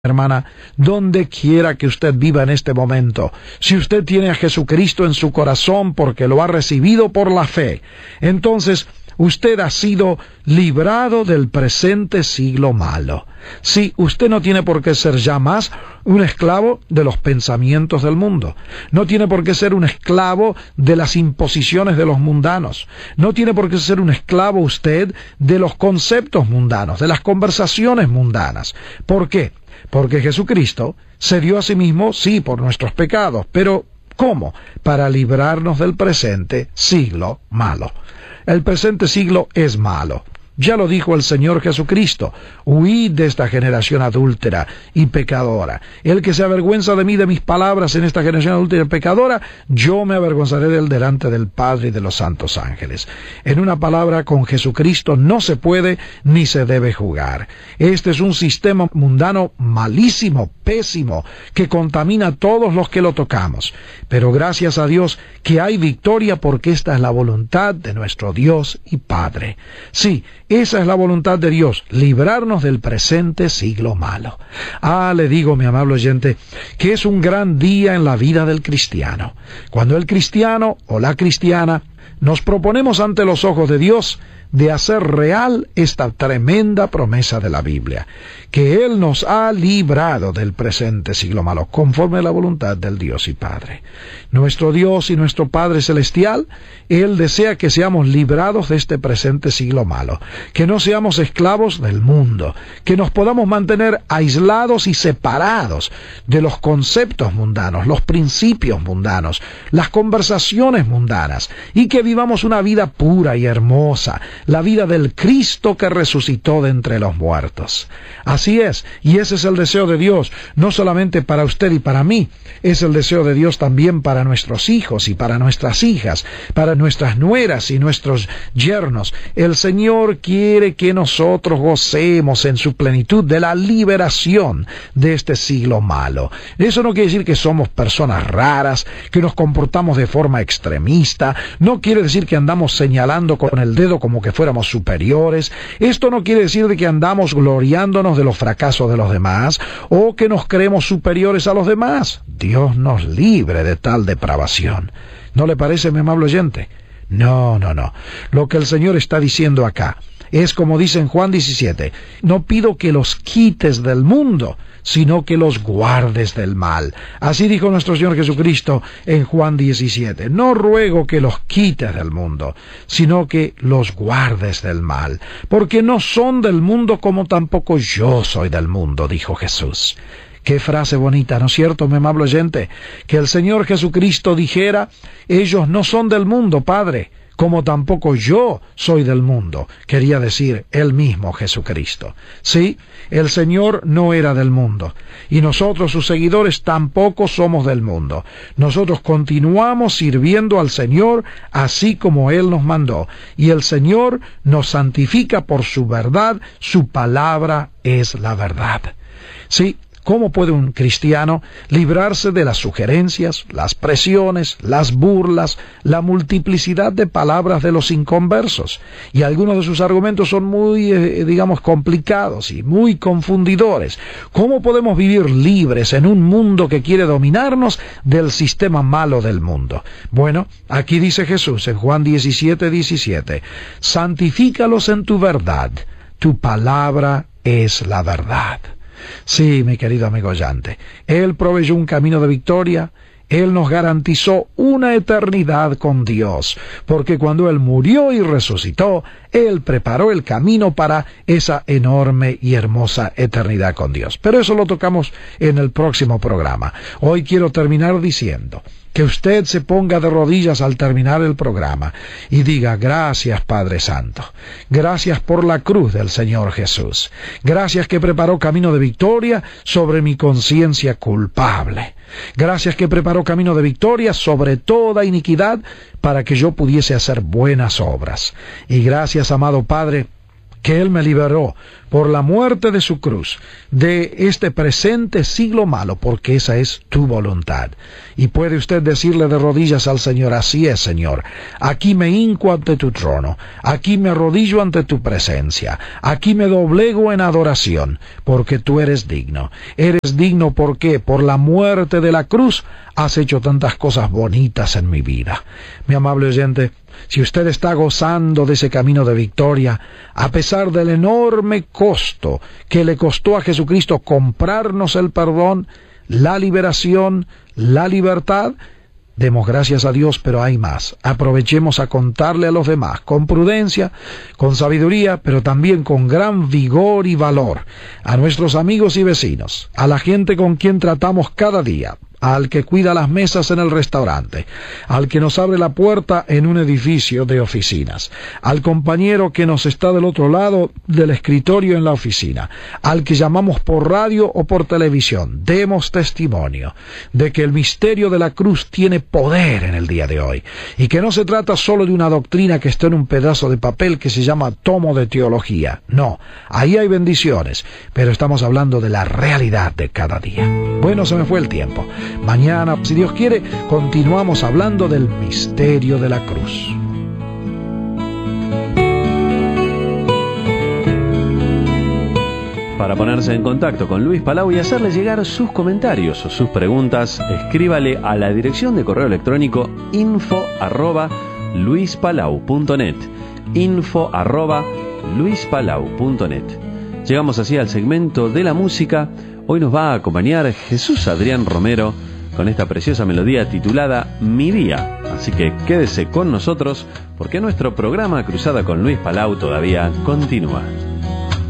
hermana, donde quiera que usted viva en este momento, si usted tiene a Jesucristo en su corazón porque lo ha recibido por la fe, entonces usted ha sido librado del presente siglo malo. Sí, usted no tiene por qué ser ya más un esclavo de los pensamientos del mundo. No tiene por qué ser un esclavo de las imposiciones de los mundanos. No tiene por qué ser un esclavo usted de los conceptos mundanos, de las conversaciones mundanas. ¿Por qué? Porque Jesucristo se dio a sí mismo, sí, por nuestros pecados, pero ¿cómo? Para librarnos del presente siglo malo. El presente siglo es malo. Ya lo dijo el Señor Jesucristo: huid de esta generación adúltera y pecadora. El que se avergüenza de mí, de mis palabras en esta generación adúltera y pecadora, yo me avergonzaré de él delante del Padre y de los santos ángeles. En una palabra, con Jesucristo no se puede ni se debe jugar. Este es un sistema mundano malísimo, pésimo, que contamina a todos los que lo tocamos. Pero gracias a Dios que hay victoria, porque esta es la voluntad de nuestro Dios y Padre. Sí, esa es la voluntad de Dios, librarnos del presente siglo malo. Le digo, mi amable oyente, que es un gran día en la vida del cristiano. Cuando el cristiano o la cristiana nos proponemos ante los ojos de Dios de hacer real esta tremenda promesa de la Biblia, que Él nos ha librado del presente siglo malo, conforme a la voluntad del Dios y Padre. Nuestro Dios y nuestro Padre Celestial, Él desea que seamos librados de este presente siglo malo, que no seamos esclavos del mundo, que nos podamos mantener aislados y separados de los conceptos mundanos, los principios mundanos, las conversaciones mundanas, y que vivamos una vida pura y hermosa, la vida del Cristo que resucitó de entre los muertos. Así es, y ese es el deseo de Dios, no solamente para usted y para mí, es el deseo de Dios también para nuestros hijos y para nuestras hijas, para nuestras nueras y nuestros yernos. El Señor quiere que nosotros gocemos en su plenitud de la liberación de este siglo malo. Eso no quiere decir que somos personas raras, que nos comportamos de forma extremista, no quiere decir que andamos señalando con el dedo como que fuéramos superiores. Esto no quiere decir de que andamos gloriándonos de los fracasos de los demás o que nos creemos superiores a los demás. Dios nos libre de tal depravación. ¿No le parece, mi amable oyente? No. Lo que el Señor está diciendo acá es como dice en Juan 17, no pido que los quites del mundo, sino que los guardes del mal. Así dijo nuestro Señor Jesucristo en Juan 17, no ruego que los quites del mundo, sino que los guardes del mal, porque no son del mundo como tampoco yo soy del mundo, dijo Jesús. Qué frase bonita, ¿no es cierto, mi amable oyente? Que el Señor Jesucristo dijera, ellos no son del mundo, Padre, como tampoco yo soy del mundo. Quería decir Él mismo, Jesucristo. Sí, el Señor no era del mundo, y nosotros, sus seguidores, tampoco somos del mundo. Nosotros continuamos sirviendo al Señor así como Él nos mandó, y el Señor nos santifica por su verdad, su palabra es la verdad. Sí, ¿cómo puede un cristiano librarse de las sugerencias, las presiones, las burlas, la multiplicidad de palabras de los inconversos? Y algunos de sus argumentos son muy, complicados y muy confundidores. ¿Cómo podemos vivir libres en un mundo que quiere dominarnos del sistema malo del mundo? Bueno, aquí dice Jesús en Juan 17:17, santifícalos en tu verdad, tu palabra es la verdad. Sí, mi querido amigo oyente, Él proveyó un camino de victoria, Él nos garantizó una eternidad con Dios, porque cuando Él murió y resucitó, Él preparó el camino para esa enorme y hermosa eternidad con Dios. Pero eso lo tocamos en el próximo programa. Hoy quiero terminar diciendo que usted se ponga de rodillas al terminar el programa y diga, gracias Padre Santo, gracias por la cruz del Señor Jesús, gracias que preparó camino de victoria sobre mi conciencia culpable, gracias que preparó camino de victoria sobre toda iniquidad para que yo pudiese hacer buenas obras, y gracias, amado Padre, que Él me liberó por la muerte de su cruz, de este presente siglo malo, porque esa es tu voluntad. Y puede usted decirle de rodillas al Señor: así es, Señor, aquí me hinco ante tu trono, aquí me arrodillo ante tu presencia, aquí me doblego en adoración, porque tú eres digno. Eres digno, ¿por qué? Por la muerte de la cruz has hecho tantas cosas bonitas en mi vida. Mi amable oyente, si usted está gozando de ese camino de victoria, a pesar del enorme costo que le costó a Jesucristo comprarnos el perdón, la liberación, la libertad, demos gracias a Dios, pero hay más. Aprovechemos a contarle a los demás, con prudencia, con sabiduría, pero también con gran vigor y valor, a nuestros amigos y vecinos, a la gente con quien tratamos cada día, al que cuida las mesas en el restaurante, al que nos abre la puerta en un edificio de oficinas, al compañero que nos está del otro lado del escritorio en la oficina, al que llamamos por radio o por televisión. Demos testimonio de que el misterio de la cruz tiene poder en el día de hoy, y que no se trata solo de una doctrina que está en un pedazo de papel que se llama tomo de teología. No, ahí hay bendiciones, pero estamos hablando de la realidad de cada día. Bueno, se me fue el tiempo. Mañana, si Dios quiere, continuamos hablando del misterio de la cruz. Para ponerse en contacto con Luis Palau y hacerle llegar sus comentarios o sus preguntas, escríbale a la dirección de correo electrónico info@luispalau.net, info@luispalau.net. Llegamos así al segmento de la música. Hoy nos va a acompañar Jesús Adrián Romero con esta preciosa melodía titulada Mi Día. Así que quédese con nosotros porque nuestro programa Cruzada con Luis Palau todavía continúa.